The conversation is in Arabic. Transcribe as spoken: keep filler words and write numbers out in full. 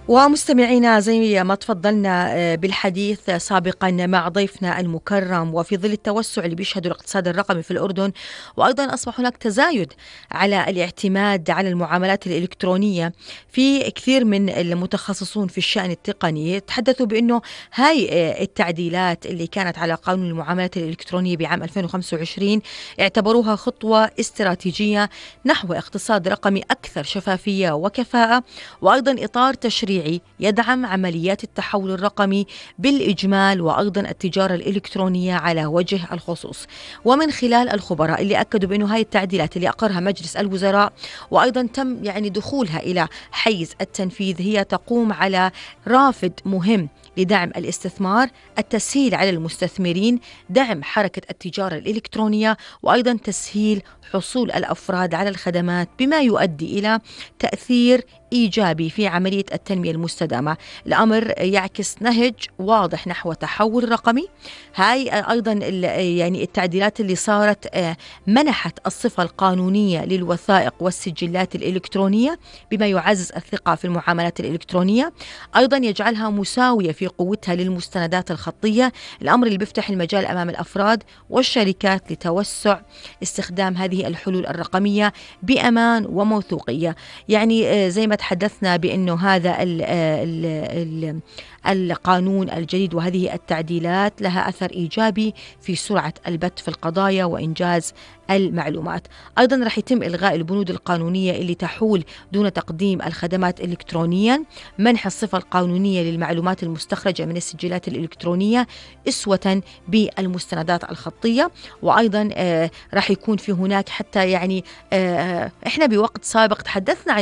ومستمعينا زي ما تفضلنا آه، بالحديث سابقا مع ضيفنا المكرم، وفي ظل التوسع اللي بيشهده الاقتصاد الرقمي في الأردن، وأيضا أصبح هناك تزايد على الاعتماد على المعاملات الإلكترونية. في كثير من المتخصصون في الشأن التقني تحدثوا بأنه هاي آه، التعديلات اللي كانت على قانون المعاملات الإلكترونية بعام ألفين وخمسة وعشرين اعتبروها خطوة استراتيجية نحو اقتصاد رقمي أكثر شفافية وكفاءة، وأيضا إطار تشريعي يدعم عمليات التحول الرقمي بالإجمال، وأيضا التجارة الإلكترونية على وجه الخصوص. ومن خلال الخبراء اللي أكدوا بأنه هاي التعديلات اللي أقرها مجلس الوزراء وأيضا تم يعني دخولها إلى حيز التنفيذ، هي تقوم على رافد مهم لدعم الاستثمار، التسهيل على المستثمرين، دعم حركة التجارة الإلكترونية، وأيضا تسهيل حصول الأفراد على الخدمات، بما يؤدي إلى تأثير إيجابي في عملية التنمية المستدامة. الأمر يعكس نهج واضح نحو تحول رقمي. هاي أيضا ال- يعني التعديلات اللي صارت آه، منحت الصفة القانونية للوثائق والسجلات الإلكترونية، بما يعزز الثقة في المعاملات الإلكترونية، أيضا يجعلها مساوية في قوتها للمستندات الخطية. الأمر اللي بيفتح المجال أمام الأفراد والشركات لتوسع استخدام هذه الحلول الرقمية بأمان وموثوقية. يعني آه، زي ما تحدثنا بأنه هذا ال ال ال القانون الجديد وهذه التعديلات لها أثر إيجابي في سرعة البت في القضايا وإنجاز المعلومات. أيضا رح يتم إلغاء البنود القانونية اللي تحول دون تقديم الخدمات إلكترونيا، منح الصفة القانونية للمعلومات المستخرجة من السجلات الإلكترونية أسوة بالمستندات الخطية. وأيضا آه رح يكون في هناك حتى يعني آه إحنا بوقت سابق تحدثنا عن